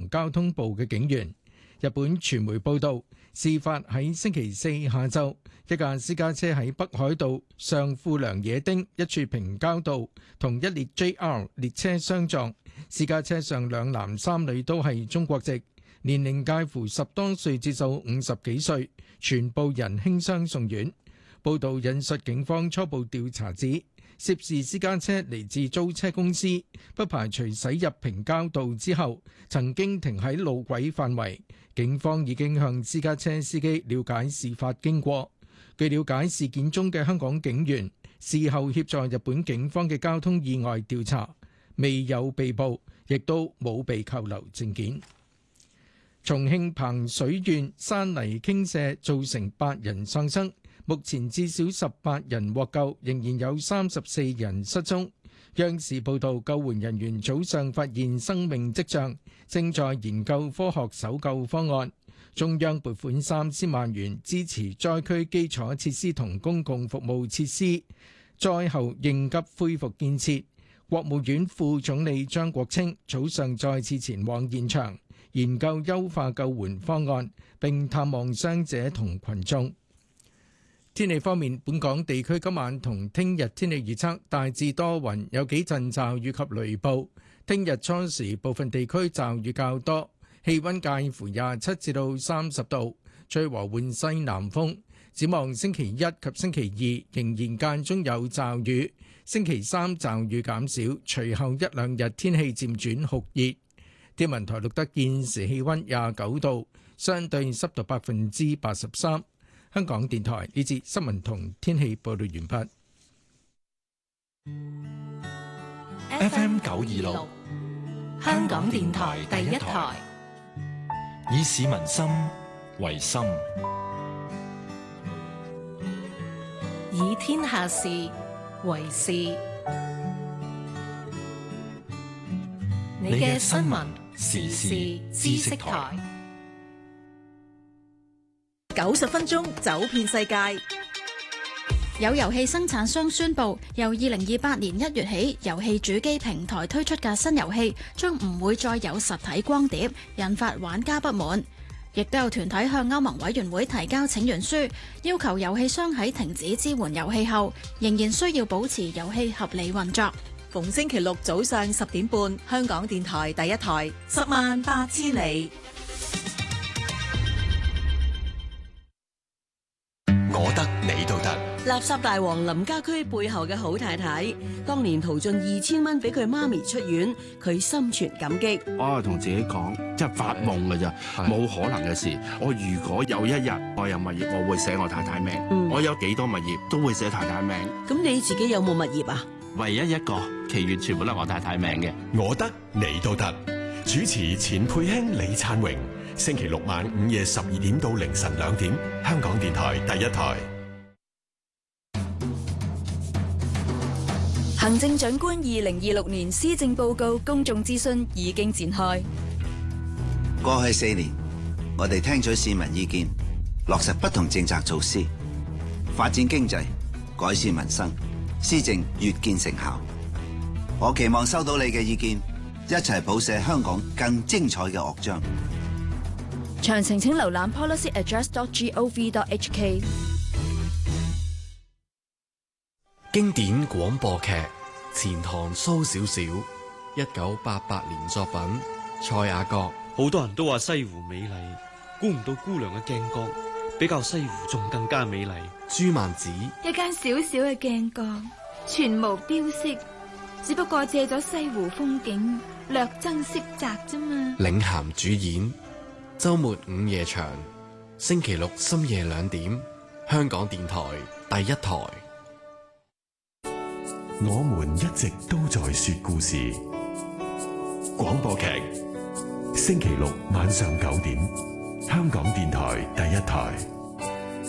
交通部嘅警員。日本傳媒報道，事發喺星期四下晝，一架私家車喺北海道上富良野町一處平交道同一列 JR 列車相撞，私家車上兩男三女都係中國籍，年齡介乎10多歲至到50幾歲，全部人輕傷送院。報道引述警方初步調查指，涉事私家車嚟自租車公司，不排除駛入平交道之後曾經停喺路軌範圍。警方已經向私家車司機了解事發經過。據了解，事件中嘅香港警員事後協助日本警方嘅交通意外調查，未有被捕，亦都冇被扣留證件。重慶彭水縣山泥傾瀉造成8人喪生，目前至少18人獲救，仍然有34人失蹤。央視報道，救援人員早上發現生命跡象，正在研究科學搜救方案。中央撥款3000萬元支持災區基礎設施同公共服務設施災後應急恢復建設。國務院副總理張國清早上再次前往現場，研究優化救援方案，並探望傷者同群眾。天氣方面，本港地區今晚同聽日天氣預測大致多雲，有幾陣驟雨及雷暴。聽日初時部分地區驟雨較多，氣溫介乎27至到30度，吹和緩西南風。展望星期一及星期二仍然間中有驟雨，星期三驟雨減少，隨後一兩日天氣漸轉酷熱。天文台錄得現時氣溫29度，相對濕度83%。香港電台呢節新聞同天氣報道完畢。FM 926，香港電台第一台，以市民心為心， 以天下事為事。你嘅新聞時事知識台。 90分鐘走遍世界。 有遊戲生產商宣布，由2028年1月起，遊戲主機平台推出嘅新遊戲將唔會再有實體光碟，引發玩家不滿。亦都有團體向歐盟委員會提交請願書，要求遊戲商喺停止支援遊戲後，仍然需要保持遊戲合理運作。 逢星期六早上10點半，香港電台第一台，10萬8千里。 我得你都得。 垃圾大王林家駒背後嘅好太太，當年淘盡2000蚊俾佢媽咪出院，佢心存感激。 我同自己講，即係發夢㗎咋，冇可能嘅事。我如果有一日我有物業，我會寫我太太名。我有幾多物業都會寫太太名。 咁你自己有冇物業啊？ 唯一一個，其餘全部都係我太太名嘅。 我得你都得。主持錢佩卿、李燦榮，星期六晚午夜12點到凌晨2點，香港電台第一台。 行政長官2026年施政報告公眾諮詢已經展開。 過去4年，我哋聽取市民意見，落實不同政策措施，發展經濟，改善民生，施政越見成效。我期望收到你嘅意見，一齊譜寫香港更精彩嘅樂章。 詳情請瀏覽 policyaddress.gov.hk。 經典廣播劇《錢塘蘇小小》，1988年作品，蔡雅閣。 好多人都話西湖美麗，估唔到姑娘嘅鏡閣比較西湖仲更加美麗。 朱曼子。 一間小小嘅鏡閣，全無標識，只不過借咗西湖風景，略增色澤啫嘛。 領銜主演，周末午夜場，星期六深夜2點，香港電台第一台。 我們一直都在說故事。廣播劇，星期六晚上9點，香港電台第一台。